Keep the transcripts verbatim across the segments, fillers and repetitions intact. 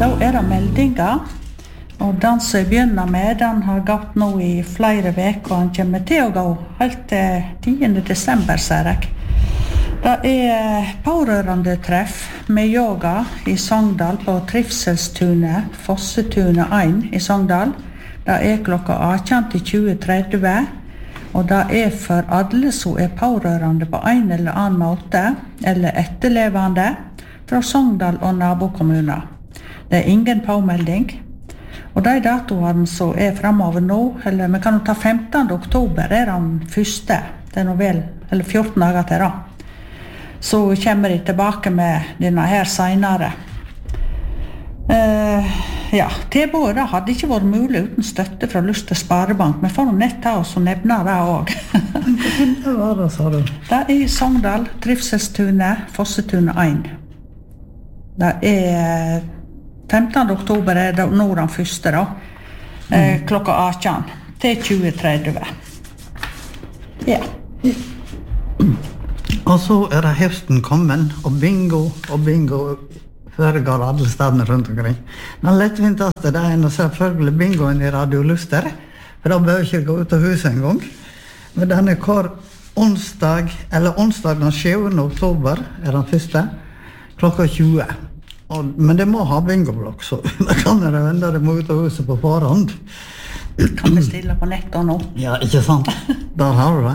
Da er det meldinger, og den som jeg begynner med, den har gått nå i flere veker, og han kommer til å gå helt til tiende desember, sier jeg. Det er pårørende treff med yoga i Sogndal på Trivselstunet, Fossetunet en i Sogndal. Det er klokka atten til tjue tretti, og det er for alle som er pårørende på en eller annen måte, eller etterlevende, fra Sogndal og nabokommuner. Det er ingen påmelding. Og de datoene som er fremover nå, eller vi kan jo ta femtende oktober, er den første, det er nå vel, eller fjorten dager til da. Så kommer de tilbake med denne her senere. Uh, ja, tilbudet da hadde ikke vært mulig uten støtte fra Luster Sparebank, men får nett ta oss og nevne det også. Hva var det, sa du? Det er i Sogndal, Trivselstunet, Fossetunet en. Det er femtende oktober er det nå den første da, eh, klokka atten til tjue tretti. Ja. Og så er det høsten kommet, og bingo og bingo foregår alle stedene rundt omkring. Den lettvinteste det er en selvfølgelig bingoen i Radio Luster, for da bør ikke gå ut av huset en gang. Men den er hver onsdag, eller onsdag den sjuende oktober er den første, klokka tjue. Og, men det må ha bingoblokk, så da kan jeg vende det mot av huset på forhånd. Kan vi stille på nettet nå? Ja, ikke sant? Der har du det.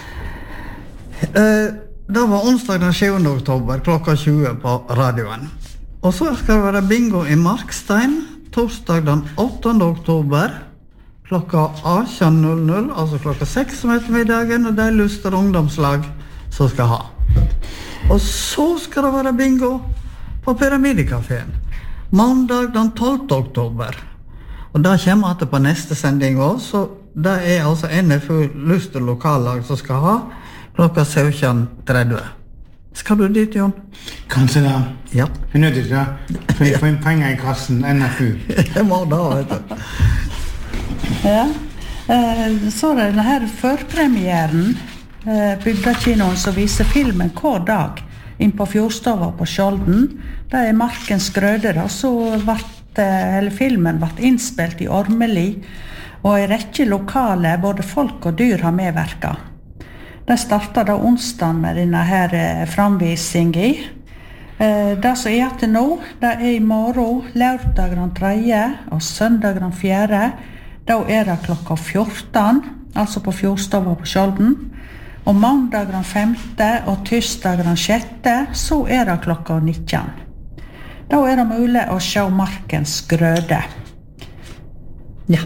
Eh, det var onsdag den sjuende oktober, klokka tjue på radioen. Og så skal det være bingo i Markstein, torsdag den åttende oktober, klokka atten null null, altså klokka seks om ettermiddagen, og det er Luster ungdomslag som skal ha. Og så skal det være bingo på Pyramidekaféen, mandag den tolvte oktober. Og da kommer jeg på neste sending også, så det er altså N F U Luster lokallag som skal ha klokka sytten tretti. Skal du dit, Jon? Kanskje da. Ja. Vi er nødt til det. For jeg får inn penger i kassen, N F U. Jeg må da, vet du. Ja. Eh, så er det denne her førpremieren, eh, Bygdakinoen som viser filmen hver dag inn på Fjordstova på Skjolden. Det er Markens Grøde, da, så vart, eller filmen ble innspilt i Ormeli, og en rekke lokale, både folk og dyr, har medvirket. Det startet da onsdagen med denne her framvisingen. Det som er til nå, det er i morgen, lørdag den tredje og søndag den fjerde. Da er det klokka fjorten, altså på Fjordstova på Skjolden. Og mandag den femte og tirsdag den sjette, så er det klokka nitten. Da er det mulig å se Markens Grøde. Ja.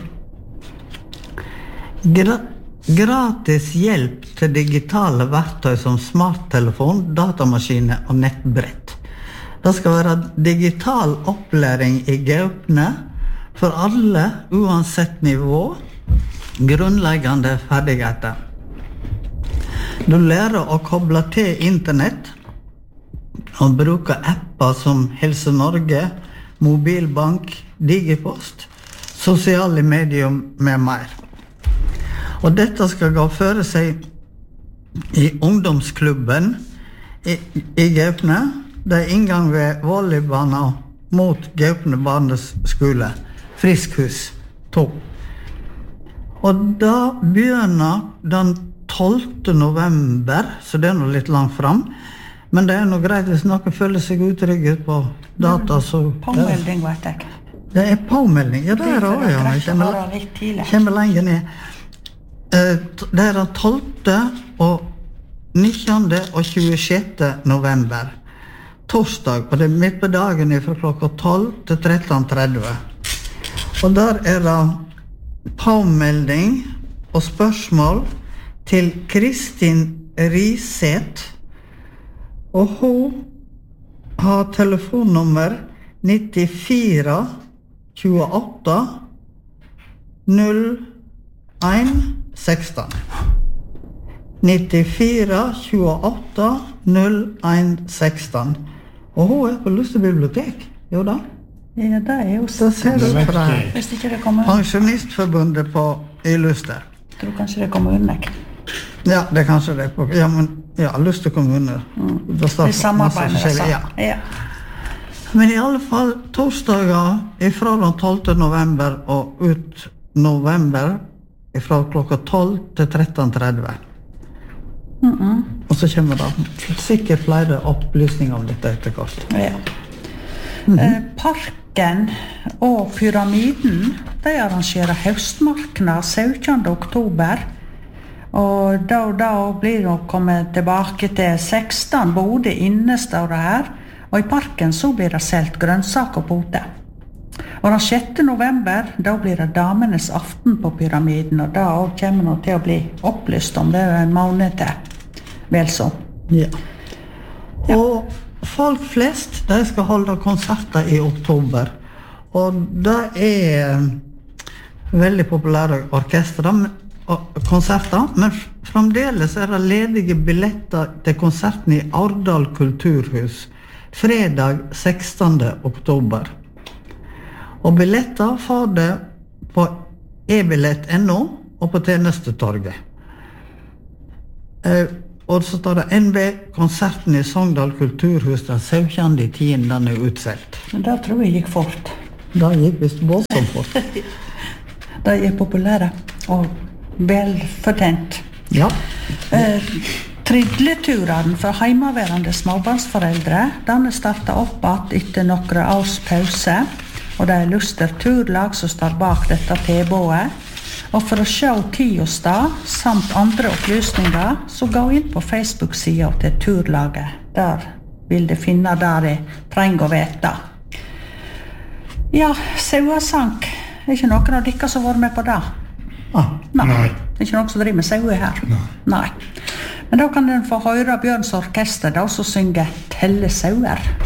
Gra- gratis hjelp til digitale verktøy som smarttelefon, datamaskiner og nettbrett. Det skal være digital opplæring i Gaupne for alle, uansett nivå, grunnleggende ferdigheter. Du lærer å koble til internett og bruke apper som Helse Norge, Mobilbank, Digipost, sosiale medier med mer. Og dette skal gå føre seg i ungdomsklubben i, i Gaupne. Det er inngang ved volleybana mot Gaupne barneskole, Friskhus to. Og da begynner den tolvte november, så det er nå litt langt fram. Men det er nå greit hvis noen føler seg utrygget på data, så... Påmelding, vet jeg. Det er påmelding, ja, det er det også, ja. Jeg kommer, kommer lenger ned. Det er den tolvte og nittende og tjuesjette november. Torsdag, og det er midt på dagen fra klokka tolv til tretten tretti. Og der er det påmelding og spørsmål til Kristin Riseth, og hun har telefonnummer nittifire tjueåtte null en seksten. nittifire tjueåtte null en seksten. Og hun er på Luster bibliotek, jo da? Ja, det er jo så. Det ser du fra Hvis ikke det kommer... Pensjonistforbundet på i Luster. Jeg tror kanskje det kommer unna. Ja, det er kanskje det. Ja, men ja, Luster kommune. Mm. Det er samarbeid med det, ja. ja. Men i alle fall torsdager ifra den tolvte november og ut november ifra klokka tolv til tretten tretti. Mm -mm. Og så kommer det sikkert flere opplysninger om dette etter hvert. Ja. Mm-hmm. eh, Parken og Pyramiden, de arrangerer høstmarknad syttende oktober. Og da, da blir det å komme tilbake til seksten boder inne, står det her. Og i parken så blir det selt grønnsaker på ute. Og den sjette november, da blir det damenes aften på Pyramiden, og da også kommer det til å bli opplyst om det en måned til. Vel så. Ja. Og folk flest, de skal holde konserter i oktober. Og det er veldig populære orkestre og konserter, men fremdeles er det ledige billetter til konserten i Ardal kulturhus fredag sekstende oktober. Og billetter får det på e-billett punktum no og på tjenestetorget. Eh, og så står det N B konserten i Sogndal kulturhus den syvende i tiende, den er utselt. Men det tror jeg gikk fort. Det gikk visst voldsomt fort. De er populære og velfortjent. Ja. Eh, Tridleturen for heimaværende småbarnsforeldre, den er startet opp at etter noen års pause, og det er Luster Turlag som står bak dette tilbudet. Og for å se tid og stad, samt andre opplysninger, så gå inn på Facebook-siden til Turlaget. Der vil det finne der jeg trenger å vite. Ja, sauesank. Er ikke noen av dere som har vært med på det? Ah, Nei. Nei. Det er ikke noen som driver med saue her. Nei. Nei. Men da kan den få høre Bjørns orkester da, som synger Telle sauer.